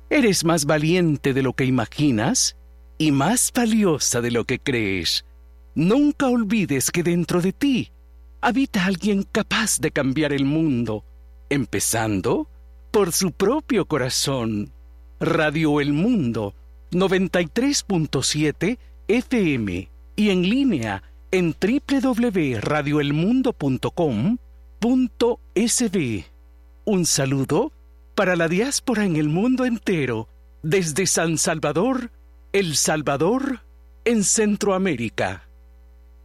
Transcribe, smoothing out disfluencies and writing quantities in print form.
Eres más valiente de lo que imaginas y más valiosa de lo que crees. Nunca olvides que dentro de ti habita alguien capaz de cambiar el mundo, empezando por su propio corazón. Radio El Mundo 93.7 FM y en línea en www.radioelmundo.com.sb. Un saludo para la diáspora en el mundo entero, desde San Salvador, El Salvador, en Centroamérica.